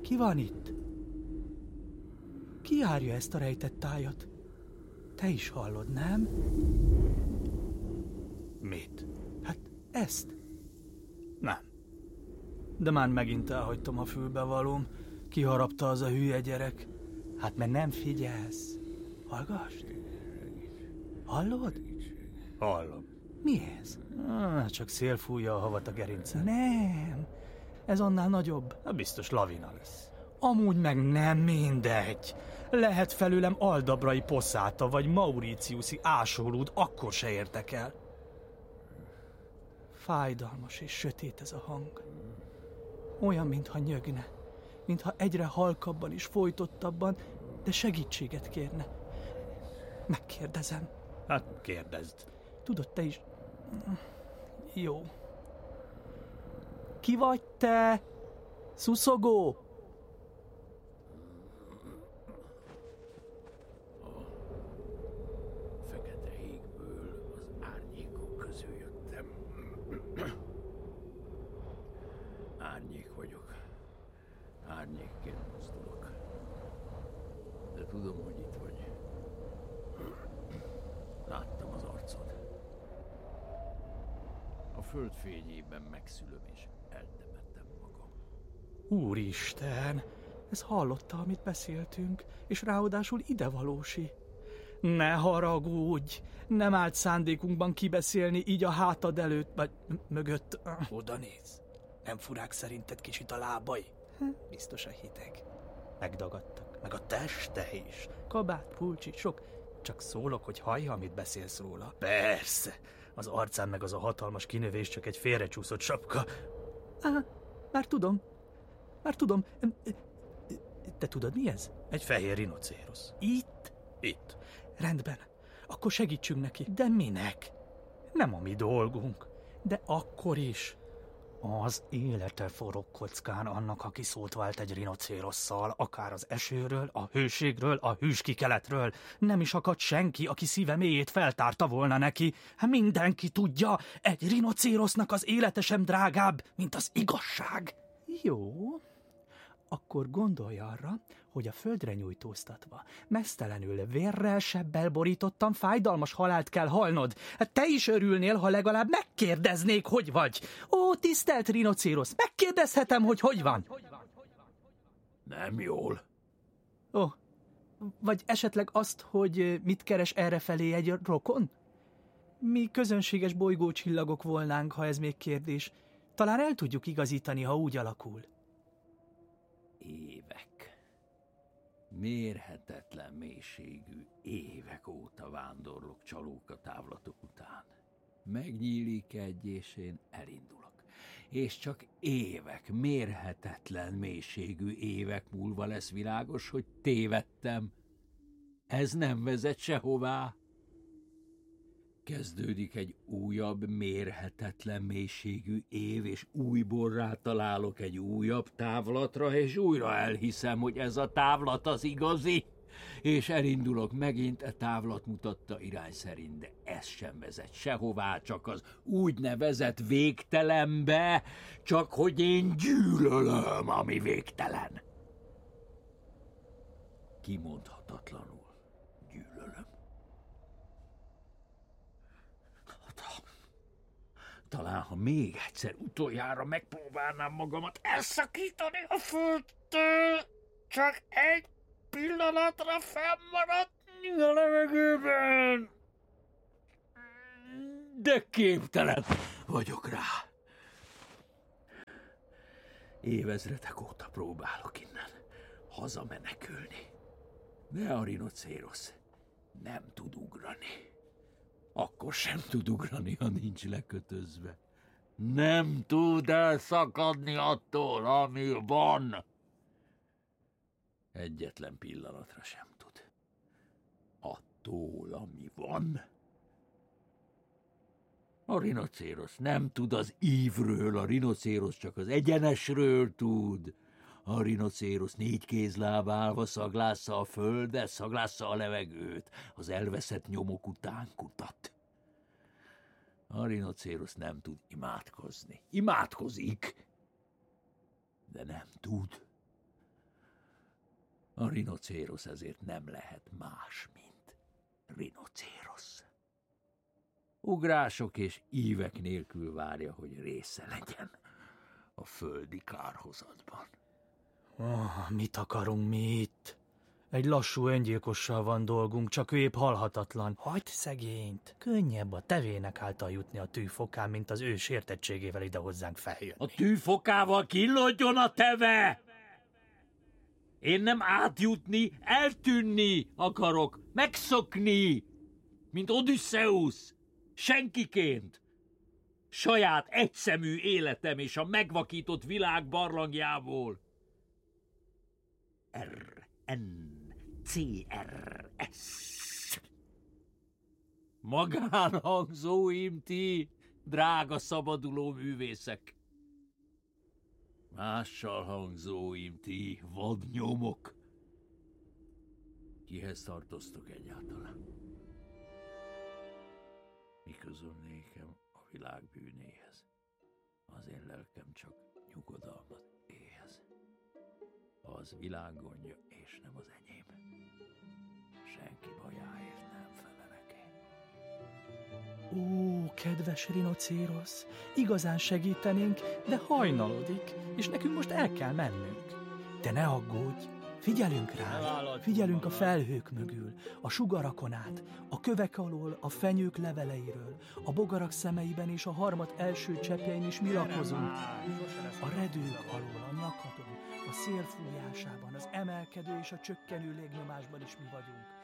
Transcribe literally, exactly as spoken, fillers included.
Ki van itt? Ki járja ezt a rejtett tájat? Te is hallod, nem? Mit? Hát ezt. Nem. De már megint elhagytam a fülbevalóm. Kiharapta az a hülye gyerek. Hát mert nem figyelsz. Hallgass. Hallod? Hallom. Mi ez? Ah, csak szél fújja a havat a gerincen. Nem. Ez annál nagyobb. Na, biztos lavina lesz. Amúgy meg nem mindegy. Lehet felőlem aldabrai poszáta, vagy mauritiuszi ásólúd, akkor se értek el. Fájdalmas és sötét ez a hang. Olyan, mintha nyögne. Mintha egyre halkabban és folytottabban, de segítséget kérne. Megkérdezem. Hát kérdezd. Tudod, te is... Jó. Ki vagy te? Szuszogó? Fekete égből az árnyékok közül jöttem. Árnyék vagyok. Árnyékként mozdulok. De tudom, hogy itt vagy. Láttam az arcod. A föld fényében megszülöm, és eltemettem magam. Úristen, ez hallotta, amit beszéltünk, és ráadásul idevalósi. Ne haragudj, nem állt szándékunkban kibeszélni így a hátad előtt, vagy mögött. Oda néz. Nem furák szerinted kicsit a lábai? Biztos a hideg. Megdagadtak. Meg a teste is. Kabát, pulcsi, sok. Csak szólok, hogy hallja, amit beszélsz róla. Persze. Az arcán meg az a hatalmas kinövés csak egy félrecsúszott sapka. Á, már tudom. Már tudom. Te tudod, mi ez? Egy fehér rinocérosz. Itt? Itt. Rendben. Akkor segítsünk neki. De minek? Nem a mi dolgunk. De akkor is. Az élete forog kockán annak, aki szót vált egy rinocérosszal, akár az esőről, a hőségről, a hűskikeletről. Nem is akadt senki, aki szíve mélyét feltárta volna neki. Hát mindenki tudja, egy rinocérosznak az élete sem drágább, mint az igazság. Jó, akkor gondolj arra, hogy a földre nyújtóztatva, meztelenül vérrel, sebbel borítottan fájdalmas halált kell halnod. Hát te is örülnél, ha legalább megkérdeznék, hogy vagy. Ó, tisztelt rinocérosz, megkérdezhetem, hogy hogy van? Nem jól. Ó, vagy esetleg azt, hogy mit keres errefelé egy rokon? Mi közönséges bolygócsillagok volnánk, ha ez még kérdés. Talán el tudjuk igazítani, ha úgy alakul. Évek. Mérhetetlen mélységű évek óta vándorlok csalóka távlatok után. Megnyílik egy, és én elindulok. És csak évek, mérhetetlen mélységű évek múlva lesz világos, hogy tévedtem. Ez nem vezet sehová. Kezdődik egy újabb, mérhetetlen mélységű év, és újból rátalálok egy újabb távlatra, és újra elhiszem, hogy ez a távlat az igazi, és elindulok megint, a távlat mutatta irány szerint, de ez sem vezet sehová, csak az úgynevezett végtelenbe, csak hogy én gyűlölöm, ami végtelen. Kimondhatatlanul gyűlölöm. Talán, ha még egyszer utoljára megpróbálnám magamat elszakítani a földtől, csak egy pillanatra fennmaradni a levegőben. De képtelen vagyok rá. Évezredek óta próbálok innen hazamenekülni. De a rinocérosz nem tud ugrani. Akkor sem tud ugrani, ha nincs lekötözve. Nem tud elszakadni attól, ami van. Egyetlen pillanatra sem tud. Attól, ami van. A rinocérosz nem tud az ívről, a rinocérosz csak az egyenesről tud. A rinocérosz négy kézláb állva szaglásza a földet, szaglásza a levegőt, az elveszett nyomok után kutat. A rinocérosz nem tud imádkozni. Imádkozik, de nem tud. A rinocérosz ezért nem lehet más, mint rinocérosz. Ugrások és ívek nélkül várja, hogy része legyen a földi kárhozatban. Oh, mit akarunk mi itt? Egy lassú öngyilkossal van dolgunk, csak ő épp halhatatlan. Hagyd szegényt! Könnyebb a tevének által jutni a tűfokán, mint az ő sértettségével ide hozzánk feljönni. A tűfokával kínlódjon a teve! Én nem átjutni, eltűnni akarok, megszokni, mint Odüsszeusz, senkiként. Saját egyszemű életem és a megvakított világ barlangjából. R N C R S Magánhangzóim ti, drága szabaduló művészek. Mással hangzóim ti, vadnyomok. Kihez tartoztok egyáltalán? Mi közül nékem a világ bűnéhez? Az én lelkem csak nyugodalmat éhez. Az világ gondja, és nem az enyém. Senki bajáért nem felelek én. Ó, kedves rinocérosz, igazán segítenénk, de hajnalodik, és nekünk most el kell mennünk. De ne aggódj, figyelünk rád, figyelünk a felhők mögül, a sugarakon át, a kövek alól, a fenyők leveleiről, a bogarak szemeiben és a harmat első cseppjein is mi lakozunk. A redők alól, a nyakadon, a szél fújásában, az emelkedő és a csökkenő légnyomásban is mi vagyunk.